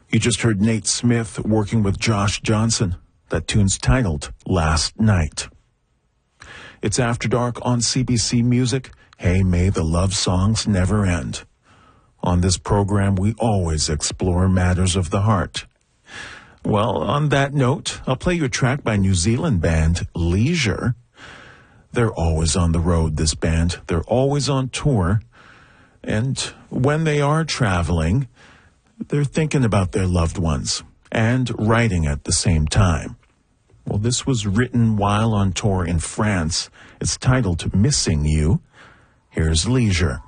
You just heard Nate Smith working with Josh Johnson. That tune's titled Last Night. It's After Dark on CBC Music. Hey, may the love songs never end. On this program, we always explore matters of the heart. Well, on that note, I'll play you a track by New Zealand band Leisure. They're always on the road, this band. They're always on tour. And when they are traveling, they're thinking about their loved ones and writing at the same time. Well, this was written while on tour in France. It's titled Missing You. Here's Leisure.